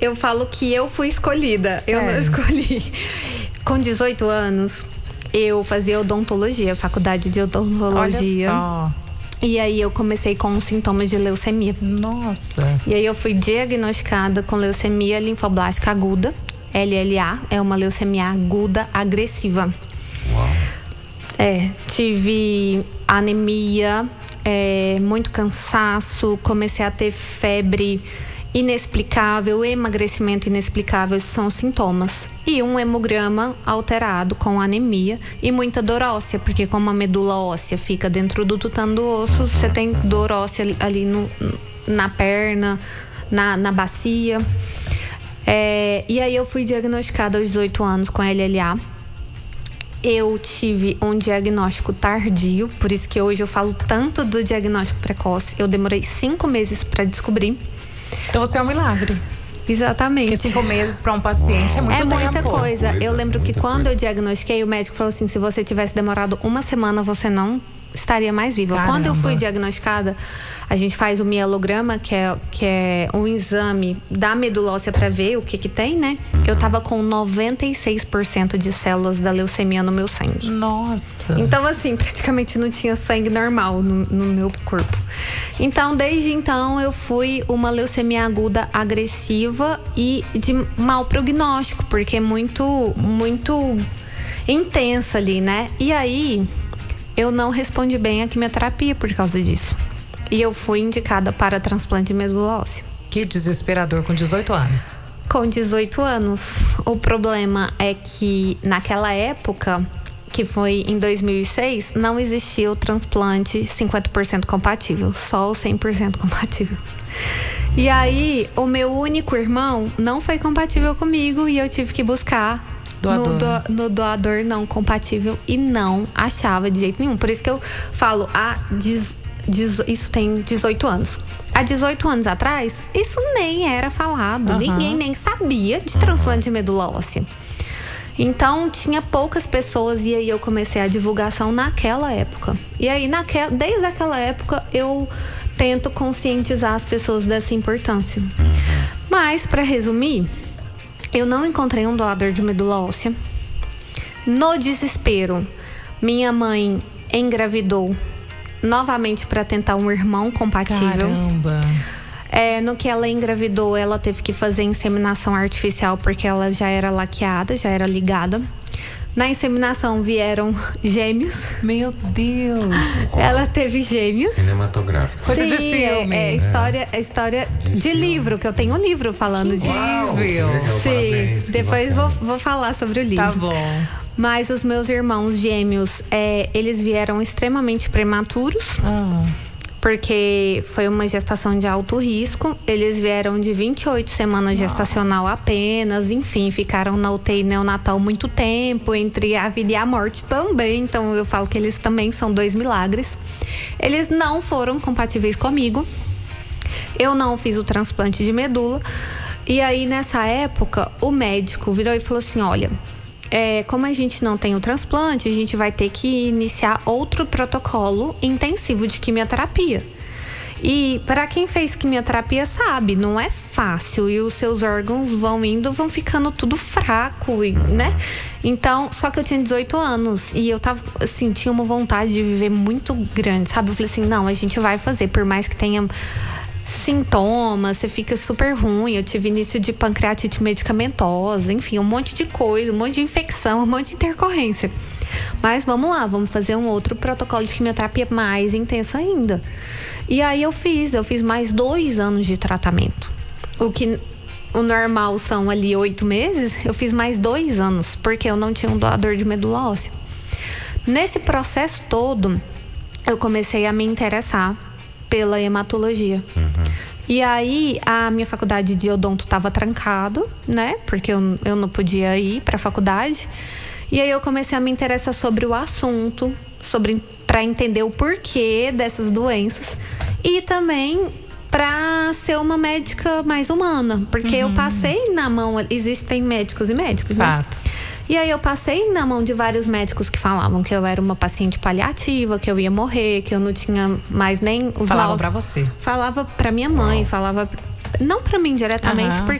Eu falo que eu fui escolhida. Sério? Eu não escolhi. Com 18 anos, eu fazia odontologia, faculdade de odontologia. Olha só. E aí eu comecei com sintomas de leucemia. Nossa. E aí eu fui diagnosticada com leucemia linfoblástica aguda, LLA, é uma leucemia aguda agressiva. Uau. Tive anemia, muito cansaço, comecei a ter febre inexplicável, emagrecimento inexplicável, são os sintomas. E um hemograma alterado com anemia e muita dor óssea, porque como a medula óssea fica dentro do tutano do osso, você tem dor óssea ali na perna, na bacia. E aí eu fui diagnosticada aos 18 anos com LLA. Eu tive um diagnóstico tardio, por isso que hoje eu falo tanto do diagnóstico precoce. Eu demorei 5 meses para descobrir. Então você é um milagre. Exatamente. Porque 5 meses para um paciente é muito tempo. É muita coisa. Eu lembro que muita quando coisa. eu diagnostiquei, o médico falou assim: se você tivesse demorado 1 semana, você não estaria mais viva. Caramba. Quando eu fui diagnosticada, a gente faz o mielograma, que é um exame da medula óssea para ver o que tem, né? Eu tava com 96% de células da leucemia no meu sangue. Nossa. Então, assim, praticamente não tinha sangue normal no meu corpo. Então, desde então, eu fui uma leucemia aguda agressiva e de mau prognóstico, porque é muito intensa ali, né? E aí, eu não respondi bem à quimioterapia por causa disso. E eu fui indicada para transplante de medula óssea. Que desesperador, com 18 anos. Com 18 anos. O problema é que naquela época, que foi em 2006, não existia o transplante 50% compatível, só o 100% compatível. E aí, o meu único irmão não foi compatível comigo e eu tive que buscar no doador não compatível e não achava de jeito nenhum. Por isso que eu falo, isso tem 18 anos. Há 18 anos atrás, isso nem era falado. Ninguém nem sabia de transplante de medula óssea. Então, tinha poucas pessoas e aí eu comecei a divulgação naquela época. E aí, desde aquela época, eu tento conscientizar as pessoas dessa importância. Mas, para resumir, eu não encontrei um doador de medula óssea. No desespero, minha mãe engravidou novamente para tentar um irmão compatível. Caramba. No que ela engravidou, ela teve que fazer inseminação artificial porque ela já era laqueada, já era ligada. Na inseminação vieram gêmeos. Meu Deus. Ela teve gêmeos. Cinematográfico. Coisa Sim, de filme. É história de livro, que eu tenho um livro falando disso. Uau, que legal, Sim, parabéns, que depois bacana. vou falar sobre o livro. Tá bom. Mas os meus irmãos gêmeos, eles vieram extremamente prematuros. Porque foi uma gestação de alto risco. Eles vieram de 28 semanas gestacional apenas. Enfim, ficaram na UTI neonatal muito tempo, entre a vida e a morte também. Então eu falo que eles também são 2 milagres. Eles não foram compatíveis comigo. Eu não fiz o transplante de medula. E aí, nessa época, o médico virou e falou assim: olha, como a gente não tem o transplante, a gente vai ter que iniciar outro protocolo intensivo de quimioterapia. E para quem fez quimioterapia sabe, não é fácil e os seus órgãos vão ficando tudo fraco, né? Então, só que eu tinha 18 anos e eu tava, assim, tinha uma vontade de viver muito grande, sabe? Eu falei assim, não, a gente vai fazer, por mais que tenha sintomas, você fica super ruim. Eu tive início de pancreatite medicamentosa, enfim, um monte de coisa, um monte de infecção, um monte de intercorrência. Mas vamos lá, vamos fazer um outro protocolo de quimioterapia mais intensa ainda. E aí eu fiz mais 2 anos de tratamento. O normal são ali 8 meses, eu fiz mais 2 anos, porque eu não tinha um doador de medula óssea. Nesse processo todo, eu comecei a me interessar pela hematologia. E aí, a minha faculdade de odonto estava trancada, né? Porque eu não podia ir para a faculdade. E aí, eu comecei a me interessar sobre o assunto, para entender o porquê dessas doenças. E também para ser uma médica mais humana. Porque eu passei na mão... Existem médicos e médicos, né? Fato. E aí eu passei na mão de vários médicos que falavam que eu era uma paciente paliativa, que eu ia morrer, que eu não tinha mais nem os Falavam pra você. Falava pra minha mãe, falava não pra mim diretamente,